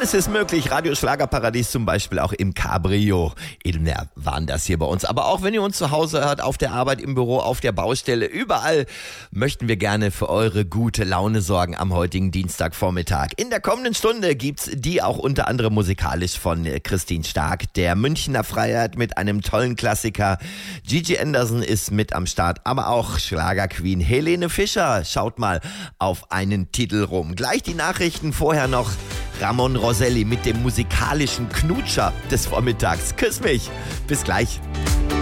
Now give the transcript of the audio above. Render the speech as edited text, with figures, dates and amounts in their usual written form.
Alles ist möglich. Radio Schlagerparadies zum Beispiel auch im Cabrio. Edelner waren das hier bei uns. Aber auch wenn ihr uns zu Hause hört, auf der Arbeit, im Büro, auf der Baustelle, überall möchten wir gerne für eure gute Laune sorgen am heutigen Dienstagvormittag. In der kommenden Stunde gibt's die auch unter anderem musikalisch von Christine Stark, der Münchner Freiheit mit einem tollen Klassiker. Gigi Anderson ist mit am Start, aber auch Schlagerqueen Helene Fischer schaut mal auf einen Titel rum. Gleich die Nachrichten, vorher noch Ramon Roselli mit dem musikalischen Knutscher des Vormittags. Küss mich. Bis gleich.